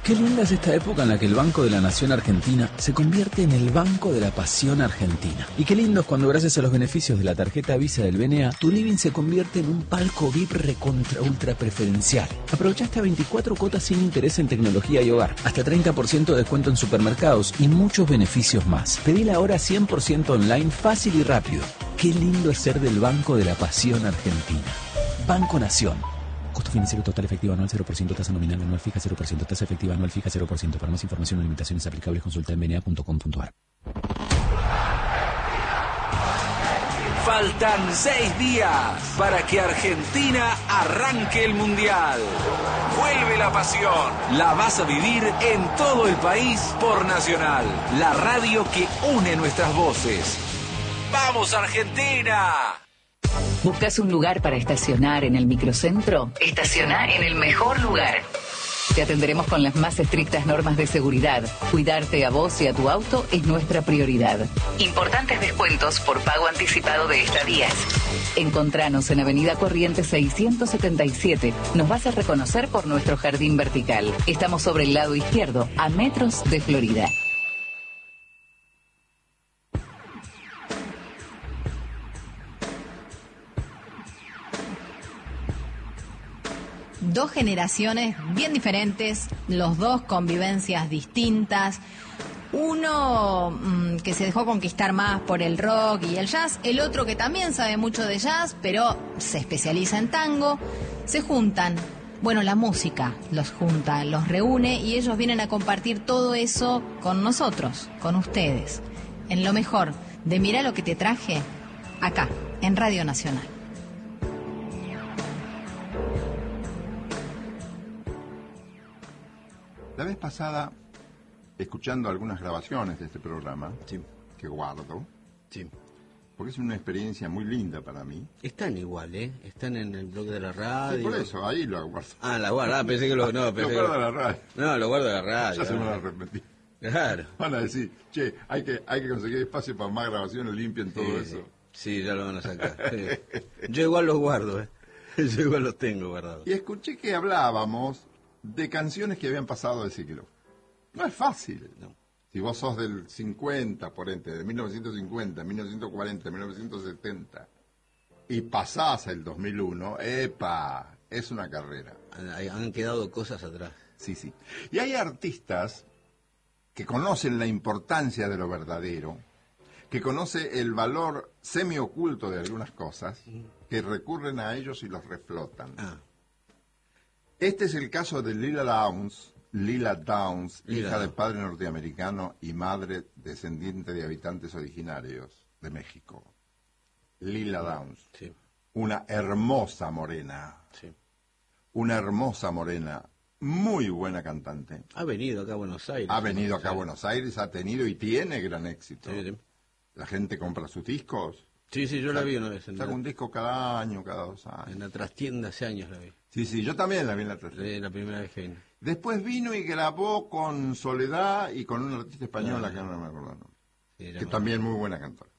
Qué linda es esta época en la que el Banco de la Nación Argentina se convierte en el Banco de la Pasión Argentina. Y qué lindo es cuando gracias a los beneficios de la tarjeta Visa del BNA, tu living se convierte en un palco VIP recontra ultra preferencial. Aprovecha hasta 24 cuotas sin interés en tecnología y hogar, hasta 30% de descuento en supermercados y muchos beneficios más. Pedila ahora 100% online, fácil y rápido. Qué lindo es ser del Banco de la Pasión Argentina. Banco Nación. Costo financiero total efectivo anual 0%, tasa nominal anual fija 0%, tasa efectiva anual fija 0%. Para más información o limitaciones aplicables consulta en bna.com.ar. Faltan 6 días para que Argentina arranque el Mundial. Vuelve la pasión. La vas a vivir en todo el país por Nacional, la radio que une nuestras voces. ¡Vamos, Argentina! ¿Buscas un lugar para estacionar en el microcentro? Estaciona en el mejor lugar. Te atenderemos con las más estrictas normas de seguridad. Cuidarte a vos y a tu auto es nuestra prioridad. Importantes descuentos por pago anticipado de estadías. Encontranos en Avenida Corrientes 677. Nos vas a reconocer por nuestro jardín vertical. Estamos sobre el lado izquierdo, a metros de Florida. Dos generaciones bien diferentes, los dos convivencias distintas. Uno que se dejó conquistar más por el rock y el jazz, el otro que también sabe mucho de jazz, pero se especializa en tango. Se juntan, bueno, la música los junta, los reúne y ellos vienen a compartir todo eso con nosotros, con ustedes. En lo mejor de Mirá lo que te traje, acá, en Radio Nacional. La vez pasada, escuchando algunas grabaciones de este programa, sí, que guardo, sí, porque es una experiencia muy linda para mí. Están igual, ¿eh? Están en el blog de la radio. Sí, por eso, ahí lo guardo. Ah, la guarda, pensé que lo... No, pensé lo guardo de la radio. No, lo guardo de la radio. Ya se me lo arrepentí. Claro. Van a decir, che, hay que conseguir espacio para más grabaciones, limpien todo eso. Sí, ya lo van a sacar. Sí. Yo igual los guardo, ¿eh? Yo igual los tengo guardados. Y escuché que hablábamos de canciones que habían pasado de siglo. No es fácil. No. Si vos sos del 50, por ejemplo, de 1950, 1940, 1970, y pasás el 2001, ¡epa! Es una carrera. Han quedado cosas atrás. Sí, sí. Y hay artistas que conocen la importancia de lo verdadero, que conoce el valor semioculto de algunas cosas, que recurren a ellos y los reflotan. Ah. Este es el caso de Lila Downs, hija de padre norteamericano y madre descendiente de habitantes originarios de México. Lila Downs, sí, una hermosa morena, sí, una hermosa morena, muy buena cantante. Ha venido acá a Buenos Aires. Ha venido acá a Buenos Aires, ha tenido y tiene gran éxito. Sí, sí. La gente compra sus discos. Sí, yo la vi una vez. Saca un disco cada año, cada 2 años. En la trastienda hace años la vi. Sí, yo también la vi en la trastienda. La primera vez que vine. Después vino y grabó con Soledad y con una artista española que no me acuerdo el nombre. Sí, que también muy buena cantora.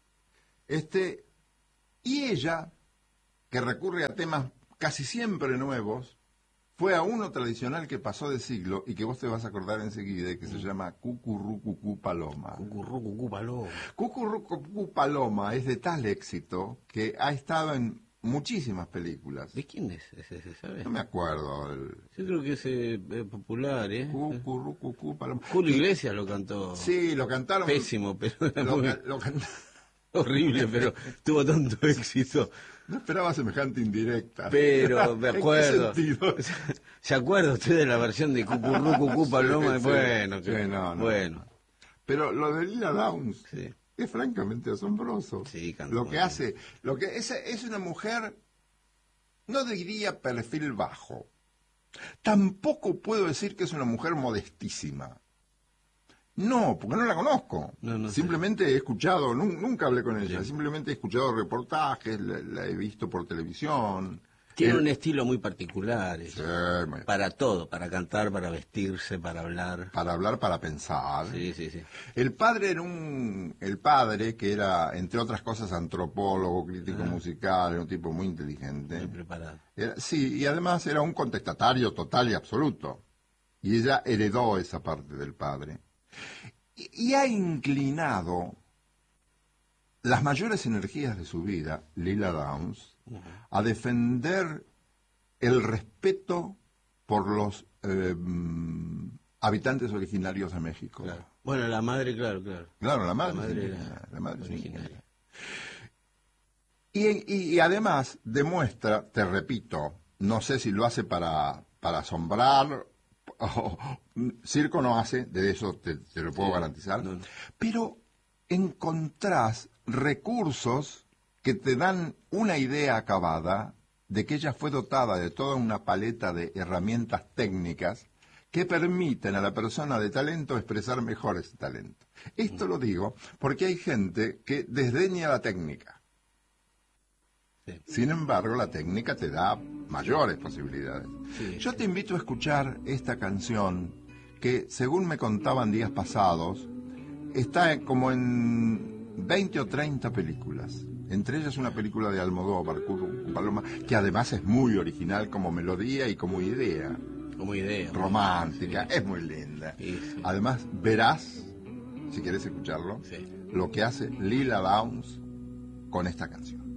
Y ella, que recurre a temas casi siempre nuevos, fue a uno tradicional que pasó de siglo y que vos te vas a acordar enseguida, que se llama Cucurrucucú Paloma. Cucurrucucú Paloma. Cucurrucucú Paloma es de tal éxito que ha estado en muchísimas películas. ¿De quién es ese, sabes? No me acuerdo. Yo creo que es popular, ¿eh? Cucurrucucú Paloma. Julio Iglesias lo cantó. Sí, lo cantaron. Pésimo, pero... Lo cantaron. Horrible, pero tuvo tanto éxito. No esperaba semejante indirecta. Pero me acuerdo. ¿En qué sentido? ¿Se acuerda usted de la versión de Cucurrucucú Paloma? Sí, bueno, sí, no. Bueno. Pero lo de Lila Downs sí, es francamente asombroso. Sí, lo que hace, es una mujer, no diría perfil bajo. Tampoco puedo decir que es una mujer modestísima. No, porque no la conozco. No simplemente he escuchado, nunca hablé con ella, simplemente he escuchado reportajes, la he visto por televisión. Tiene un estilo muy particular. Sí, para todo, para cantar, para vestirse, para hablar. Para hablar, para pensar. Sí. El padre que era, entre otras cosas, antropólogo, crítico musical, era un tipo muy inteligente. Muy preparado. Sí, y además era un contestatario total y absoluto. Y ella heredó esa parte del padre. Y ha inclinado las mayores energías de su vida, Lila Downs, a defender el respeto por los habitantes originarios de México. Claro. Bueno, la madre, claro. Claro, la madre es originaria. Y además demuestra, te repito, no sé si lo hace para asombrar, circo no hace, de eso te lo puedo garantizar, no. Pero encontrás recursos que te dan una idea acabada de que ella fue dotada de toda una paleta de herramientas técnicas que permiten a la persona de talento expresar mejor ese talento. Esto lo digo porque hay gente que desdeña la técnica. Sí. Sin embargo, la técnica te da mayores posibilidades. Sí. Yo te invito a escuchar esta canción que, según me contaban días pasados, está como en 20 o 30 películas. Entre ellas una película de Almodóvar, Paloma, que además es muy original como melodía y como idea. Como idea. Romántica, sí. Es muy linda. Sí. Además, verás, si quieres escucharlo, lo que hace Lila Downs con esta canción.